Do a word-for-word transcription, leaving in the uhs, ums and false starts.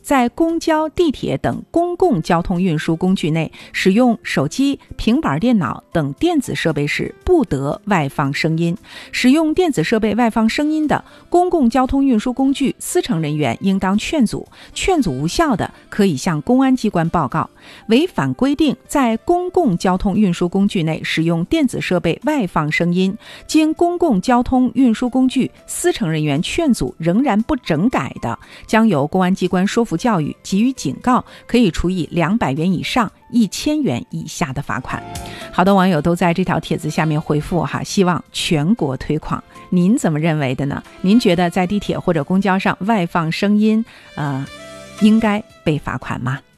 在公交、地铁等公共交通运输工具内使用手机、平板电脑等电子设备时，不得外放声音。使用电子设备外放声音的公共交通运输工具司乘人员应当劝阻，劝阻无效的，可以向公安机关报告。违反规定在公共交通运输工具内使用电子设备外放声音，经公共交通运输工具司乘人员劝阻仍然不整改的，将由公安机关说服教育，给予警告，可以处以两百元以上一千元以下的罚款。好多网友都在这条帖子下面回复哈，希望全国推广。您怎么认为的呢？您觉得在地铁或者公交上外放声音，呃，应该被罚款吗？